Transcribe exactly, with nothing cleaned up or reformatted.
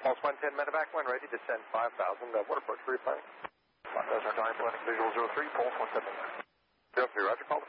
Pulse one ten, medevac one ready, descend five thousand, uh, what approach for replanning? One dozen time planning, visual zero three, Pulse one ten. zero three, roger, call